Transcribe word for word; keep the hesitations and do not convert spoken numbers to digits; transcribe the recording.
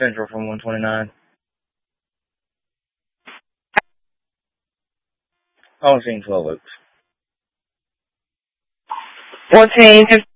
Central from one twenty-nine. I was seeing twelve Oaks. fourteen